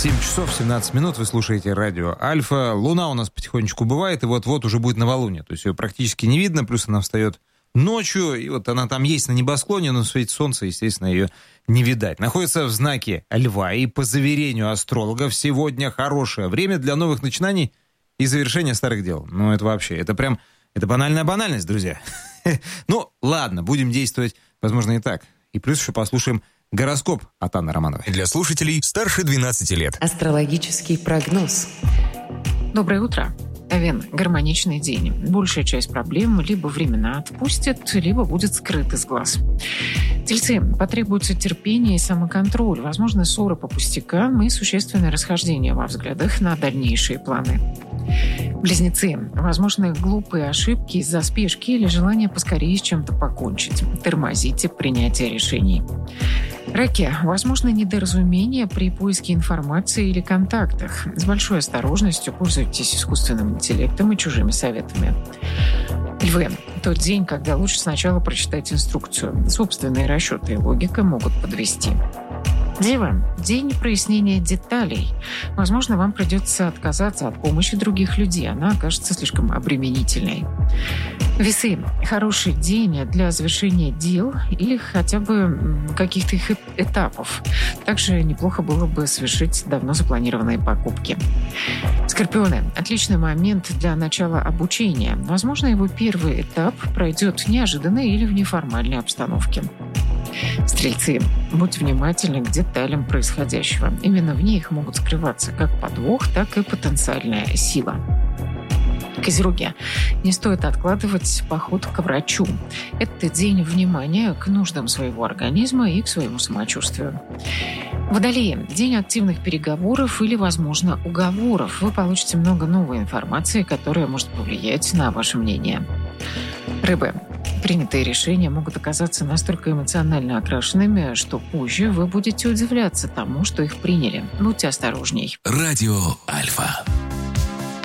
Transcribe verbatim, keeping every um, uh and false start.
семь часов семнадцать минут, вы слушаете радио Альфа. Луна у нас потихонечку бывает, и вот-вот уже будет новолуние. То есть ее практически не видно, плюс она встает ночью, и вот она там есть на небосклоне, но в свете солнца, естественно, ее не видать. Находится в знаке Льва, и по заверению астрологов сегодня хорошее время для новых начинаний и завершения старых дел. Ну, это вообще, это прям, это банальная банальность, друзья. Ну, ладно, будем действовать, возможно, и так. И плюс еще послушаем гороскоп от Анны Романовой. Для слушателей старше двенадцати лет. Астрологический прогноз. Доброе утро. Овен, гармоничный день. Большая часть проблем либо временно отпустит, либо будет скрыт из глаз. Тельцы, потребуется терпение и самоконтроль, возможны ссоры по пустякам и существенное расхождение во взглядах на дальнейшие планы. Близнецы, возможны глупые ошибки из-за спешки или желания поскорее с чем-то покончить. Тормозите принятие решений. Раки, возможно недоразумение при поиске информации или контактах. С большой осторожностью пользуйтесь искусственным интеллектом и чужими советами. Львы, тот день, когда лучше сначала прочитать инструкцию. Собственные расчеты и логика могут подвести. Девы, день прояснения деталей. Возможно, вам придется отказаться от помощи других людей. Она окажется слишком обременительной. Весы, хороший день для завершения дел или хотя бы каких-то их этапов. Также неплохо было бы совершить давно запланированные покупки. Скорпионы, отличный момент для начала обучения. Возможно, его первый этап пройдет неожиданно или в неформальной обстановке. Стрельцы, будьте внимательны к деталям происходящего. Именно в них могут скрываться как подвох, так и потенциальная сила. Козероги, не стоит откладывать поход к врачу. Это день внимания к нуждам своего организма и к своему самочувствию. Водолеи, день активных переговоров или, возможно, уговоров. Вы получите много новой информации, которая может повлиять на ваше мнение. Рыбы, принятые решения могут оказаться настолько эмоционально окрашенными, что позже вы будете удивляться тому, что их приняли. Будьте осторожней. Радио Альфа.